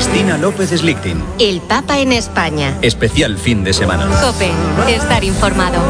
Cristina López Slichting. El Papa en España. Especial fin de semana. COPE. Estar informado.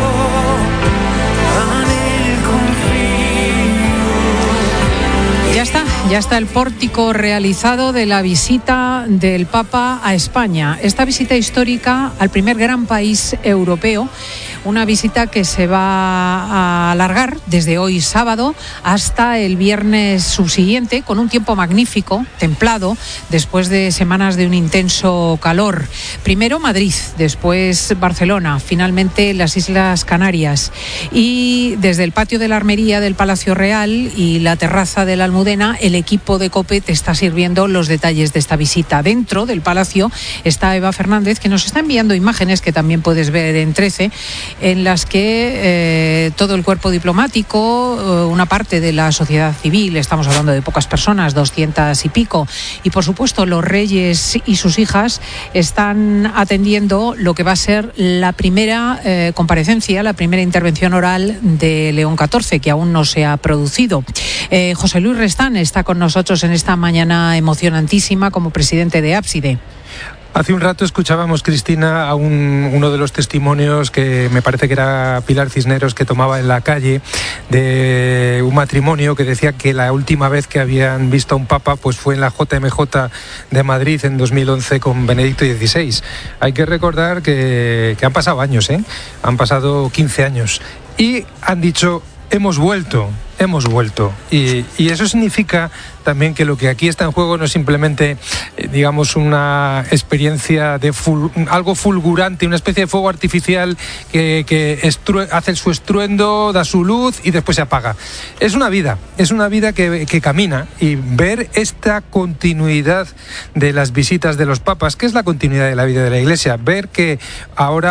Ya está el pórtico realizado de la visita del Papa a España. Esta visita histórica al primer gran país europeo, una visita que se va a alargar desde hoy sábado hasta el viernes subsiguiente, con un tiempo magnífico, templado, después de semanas de un intenso calor. Primero Madrid, después Barcelona, finalmente las Islas Canarias. Y desde el patio de la Armería del Palacio Real y la terraza de la Almudena, el equipo de COPE te está sirviendo los detalles de esta visita. Dentro del Palacio está Eva Fernández, que nos está enviando imágenes que también puedes ver en 13, en las que todo el cuerpo diplomático, una parte de la sociedad civil, estamos hablando de pocas personas, 200 y pico, y por supuesto los reyes y sus hijas están atendiendo lo que va a ser la primera comparecencia, la primera intervención oral de León XIV, que aún no se ha producido. José Luis Restán está con nosotros en esta mañana emocionantísima como presidente de Ábside. Hace un rato escuchábamos, Cristina, a uno de los testimonios que me parece que era Pilar Cisneros, que tomaba en la calle, de un matrimonio que decía que la última vez que habían visto a un papa pues fue en la JMJ de Madrid en 2011 con Benedicto XVI. Hay que recordar que han pasado años, han pasado 15 años y han dicho: hemos vuelto. Y eso significa también que lo que aquí está en juego no es simplemente, digamos, una experiencia de algo fulgurante, una especie de fuego artificial que hace su estruendo, da su luz y después se apaga. Es una vida que camina, y ver esta continuidad de las visitas de los papas, que es la continuidad de la vida de la Iglesia, ver que ahora